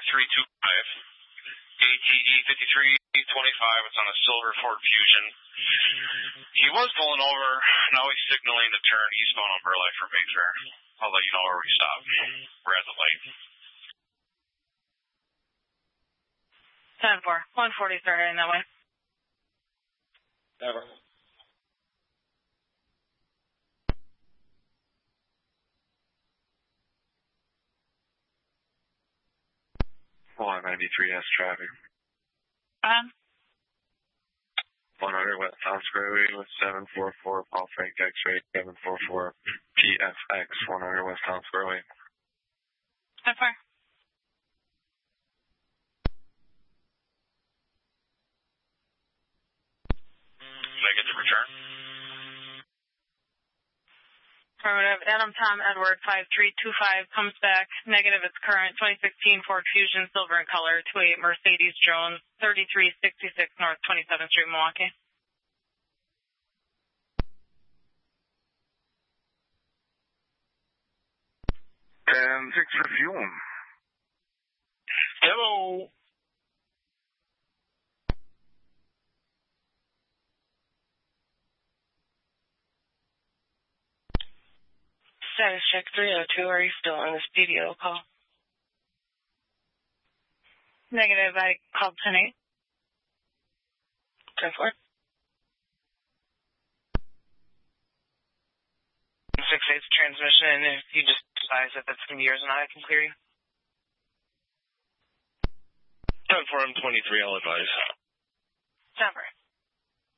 325. ATE 5325, it's on a silver Ford Fusion. He was pulling over, now he's signaling to turn eastbound on Burleigh for Mayfair. I'll let you know where we stop. We're at the light. 10-4. 140 started in that way. Never. 93S traffic. 100 West Town Squareway with 744 Paul Frank X-ray 744 PFX 100 West Town Squareway. 10-4. Negative return. Affirmative. Adam Tom Edward 5325 comes back. Negative. It's current. 2016 Ford Fusion, silver in color. 28 Mercedes Jones, 3366 North 27th Street, Milwaukee. And 6 for fuel. Hello. Status check 302. Are you still on this BDO call? Negative. I called 10-8. 10-4. 6-8's transmission, and if you just advise that that's going to be yours and I can clear you. 10-4, I'm 23, I'll advise. 10-4.